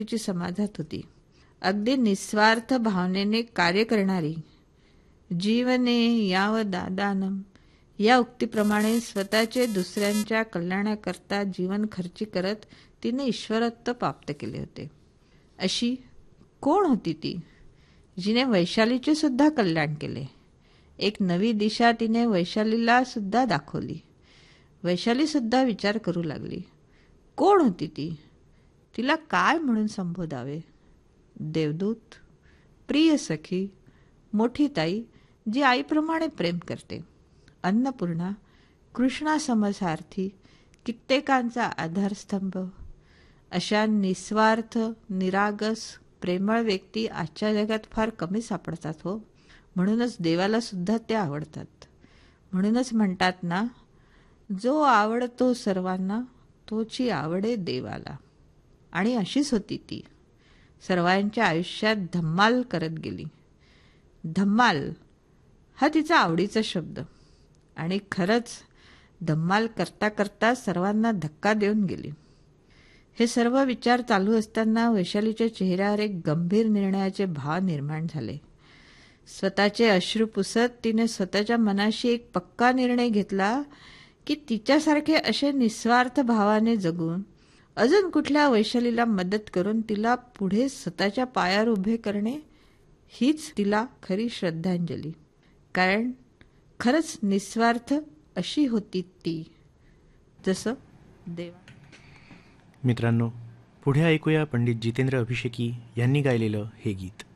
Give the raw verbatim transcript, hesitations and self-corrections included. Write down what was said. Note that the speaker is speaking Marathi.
तिची समाजात होती. अगदी निस्वार्थ भावनेने कार्य करणारी. जीवने याव दादानम या उक्तीप्रमाणे स्वतःचे दुसऱ्यांच्या कल्याणाकरता जीवन खर्ची करत तिने ईश्वरत्व प्राप्त केले होते. अशी कोण होती ती, जिने वैशालीचे सुद्धा कल्याण केले? एक नवी दिशा तिने वैशालीला सुद्धा दाखवली. वैशाली सुद्धा विचार करू लागली, कोण होती ती? तिला काय म्हणून संबोधावे? देवदूत, प्रिय सखी, मोठी ताई जी आईप्रमाणे प्रेम करते, अन्नपूर्णा, कृष्णा समसारथी, कित्येकांचा आधारस्तंभ. अशा निस्वार्थ, निरागस, प्रेमळ व्यक्ती आजच्या जगात फार कमी सापडतात हो. म्हणूनच देवाला सुद्धा ते आवडतात. म्हणूनच म्हणतात ना, जो आवडतो सर्वांना तोची आवडे देवाला. आणि अशीच होती ती. सर्वांच्या आयुष्यात धम्माल करत गेली. धम्माल हा तिचा आवडीचा शब्द. आणि खरंच धम्माल करता करता सर्वांना धक्का देऊन गेली. हे सर्व विचार चालू असताना वैशालीच्या चेहऱ्यावर एक गंभीर निर्णयाचे भाव निर्माण झाले. स्वतःचे अश्रू पुसत तिने स्वतःच्या मनाशी एक पक्का निर्णय घेतला की तिच्यासारखे असे निस्वार्थ भावाने जगून अजून कुठल्या वैशालीला मदत करून तिला पुढे स्वतःच्या पायावर उभे करणे हीच तिला खरी श्रद्धांजली. कारण खरंच निस्वार्थ अशी होती ती, जसं देवा. मित्रांनो, पुढे ऐकूया पंडित जितेंद्र अभिषेकी यांनी गायलेलं हे गीत.